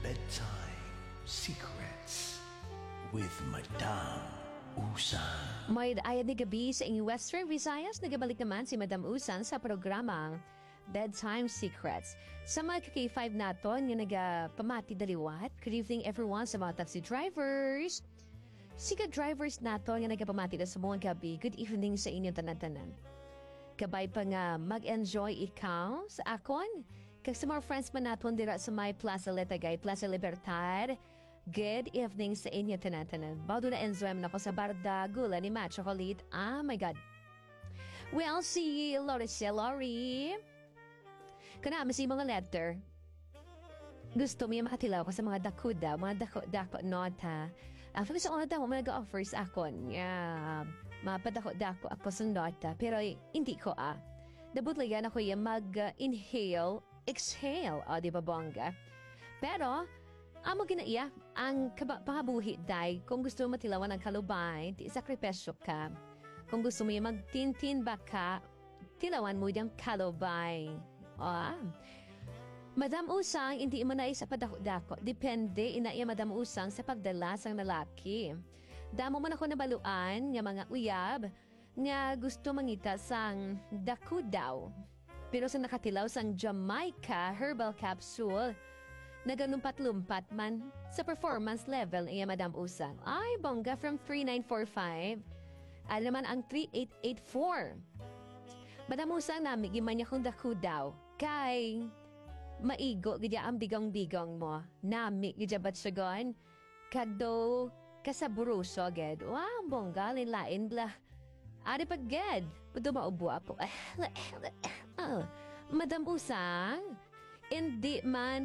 Bedtime Secrets with Madame Usang. May ayad ni gabi sa inyong Western Visayas, nagabalik naman si Madam Usang sa programang Bedtime Secrets. Sa mga K5 naton nga nagapamati daliwat, good evening everyone sa mga taxi drivers. Siga drivers naton nga nagapamati na sa mga gabi, good evening sa inyong tanan-tanan. Kabay pa nga mag-enjoy ikaw sa akon, kag sa mga friends man naton dira sa may Plaza Letagay, Plaza Libertad. Good evening sa inyo tanan-tanan. Bawdo na enjoy man ako sa barda gula ni Matt Chocolate. Ah, my God. Well, si Lori. Kana si mga letter. Gusto mo yung makatilaw ko sa mga dakuda, mga dako nota. After sa una mo nag-offer sa akon. Mapadako-dako ako sa nota. Pero hindi ko Dabutlayan ako yung mag-inhale, exhale. O, di ba bongga? Pero, amo ginaiya, ang pangabuhi day, kung gusto mo matilawan ng kalubay, di sakripisyo ka. Kung gusto mo yung magtintin ba ka, tilawan mo yung kalubay. Madam Usang, hindi mo na isa padako-dako. Depende, inaiya Madam Usang sa pagdala sang lalaki. Damo man ako nabaluan, nga mga uyab, nga gusto mangita sang dako daw. Pero sa nakatilaw sang Jamaica Herbal Capsule, naganumpat-lumpat man sa performance level iya Madam Usang. Ay, bongga from 3945. Ano naman ang 3884. Madam Usang, namigiman niya kung dako daw. Kay, maigo, gadya ang bigong-bigong mo. Nami, gadya ba't siya kagdo, kasaburuso, ged. Wow, bongga, linlain bla. Ari pag ged, puto maubo ako. Madam Usang, hindi man